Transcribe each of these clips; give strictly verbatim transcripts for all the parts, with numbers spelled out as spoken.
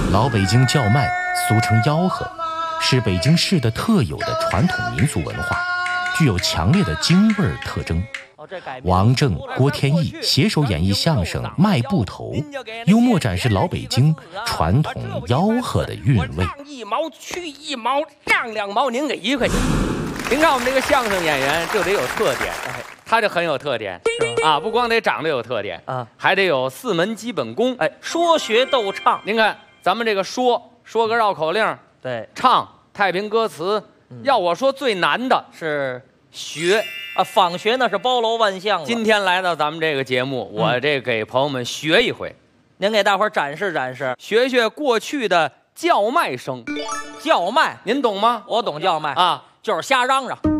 老北京叫卖，俗称吆喝，是北京市的特有的传统民俗文化，具有强烈的京味儿特征。王正、郭天意携手演绎相声《卖布头》，幽默展示老北京传统吆喝的韵味。 让一毛去一毛，让两毛您给一块钱。您看我们这个相声演员就得有特点，他就很有特点啊，不光得长得有特点啊，还得有四门基本功。 哎，说学逗唱。 您看咱们这个说说个绕口令， 对， 唱太平歌词，嗯、要我说最难的是学。 啊，仿学那是包罗万象。 今天来到咱们这个节目，嗯、我这给朋友们学一回， 您给大伙儿展示展示， 学学过去的叫卖声。 叫卖， 您懂吗？ 我懂叫卖啊， 就是瞎嚷嚷。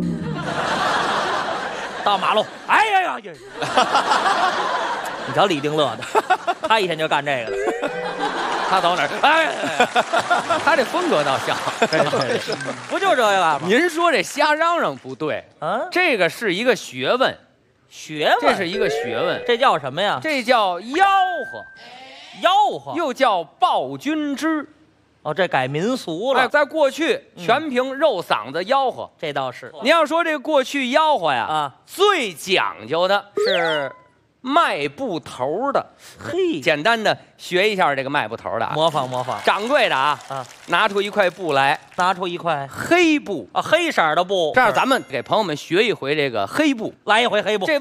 到马路，哎呀呀呀！你瞧李丁乐的，他一天就干这个了。 他走哪儿？哎，他这风格倒像， 不就这个吗？ 您说这瞎嚷嚷不对， 啊， 这个是一个学问， 学问， 这是一个学问， 这叫什么呀？ 这叫吆喝， 吆喝， 又叫报君知。 哦，这改民俗了。 哎，在过去全凭肉嗓子吆喝， 嗯、这倒是。 您要说这个过去吆喝呀，啊，最讲究的是卖布头的。 嘿， 简单的学一下这个卖布头的啊， 模仿模仿。 掌柜的啊啊，拿出一块布来， 拿出一块黑布啊，黑色的布。 这样咱们给朋友们学一回这个黑布， 来一回黑布。 这